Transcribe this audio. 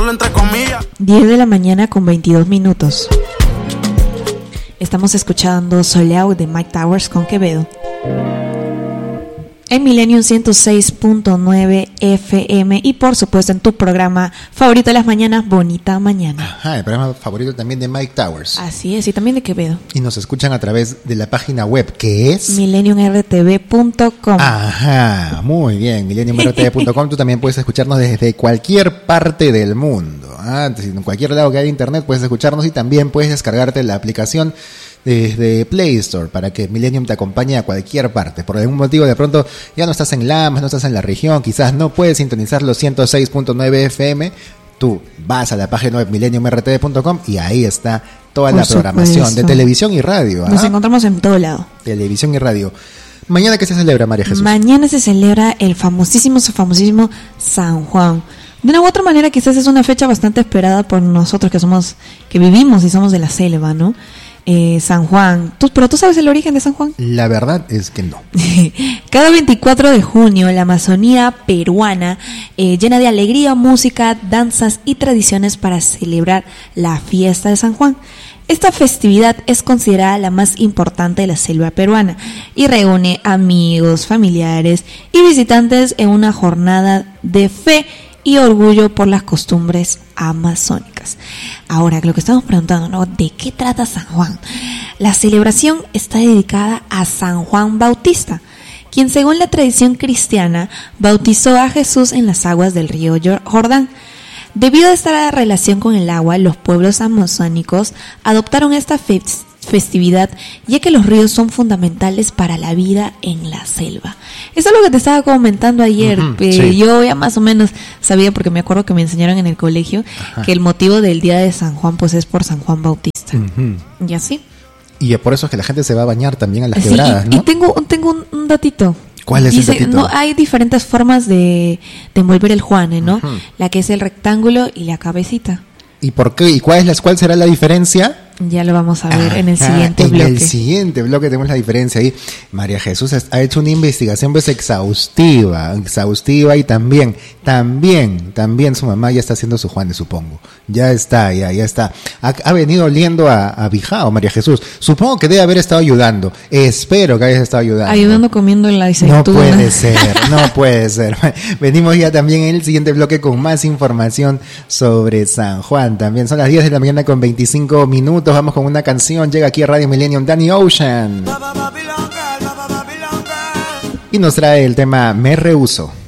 Solo entre comillas. 10 de la mañana con 22 minutos. Estamos escuchando Soleado de Mike Towers con Quevedo. En Millennium 106.9 FM y por supuesto en tu programa favorito de las mañanas, Bonita Mañana. Ajá, el programa favorito también de Mike Towers. Así es, y también de Quevedo. Y nos escuchan a través de la página web que es millenniumrtv.com. Ajá, muy bien, millenniumrtv.com. Tú también puedes escucharnos desde cualquier parte del mundo. En cualquier lado que haya internet puedes escucharnos y también puedes descargarte la aplicación desde Play Store para que Millennium te acompañe a cualquier parte. Por algún motivo de pronto ya no estás en Lamas, no estás en la región, quizás no puedes sintonizar los 106.9 FM, tú vas a la página web millenniumrtv.com y ahí está toda la programación de televisión y radio. Nos encontramos en todo lado. Televisión y radio. ¿Mañana qué se celebra, María Jesús? Mañana se celebra el famosísimo San Juan. De una u otra manera quizás es una fecha bastante esperada por nosotros que vivimos y somos de la selva, ¿no? San Juan. ¿Pero tú sabes el origen de San Juan? La verdad es que no. Cada 24 de junio la Amazonía peruana llena de alegría, música, danzas y tradiciones para celebrar la fiesta de San Juan. Esta festividad es considerada la más importante de la selva peruana y reúne amigos, familiares y visitantes en una jornada de fe y orgullo por las costumbres amazónicas. Ahora, lo que estamos preguntando, ¿no? ¿De qué trata San Juan? La celebración está dedicada a San Juan Bautista, quien según la tradición cristiana bautizó a Jesús en las aguas del río Jordán. Debido a esta relación con el agua, los pueblos amazónicos adoptaron esta festividad, ya que los ríos son fundamentales para la vida en la selva. Eso es lo que te estaba comentando ayer. Sí. Yo ya más o menos sabía, porque me acuerdo que me enseñaron en el colegio, que el motivo del día de San Juan pues es por San Juan Bautista. ¿Y así? Y por eso es que la gente se va a bañar también a las quebradas, ¿no? Y tengo un datito. ¿Cuál es el datito? No, hay diferentes formas de envolver el Juane, ¿no? La que es el rectángulo y la cabecita. ¿Y por qué? ¿Y cuál será la diferencia? Ya lo vamos a ver en el siguiente bloque. En el siguiente bloque tenemos la diferencia ahí. María Jesús ha hecho una investigación pues exhaustiva y también su mamá ya está haciendo su Juan, supongo. Ya está. Ha venido oliendo a Bijao, María Jesús. Supongo que debe haber estado ayudando. Espero que hayas estado ayudando. Ayudando comiendo la aceituna. No puede ser. Venimos ya también en el siguiente bloque con más información sobre San Juan. También son las 10 de la mañana con 25 minutos. Vamos con una canción. Llega aquí a Radio Millennium Danny Ocean y nos trae el tema Me Rehuso.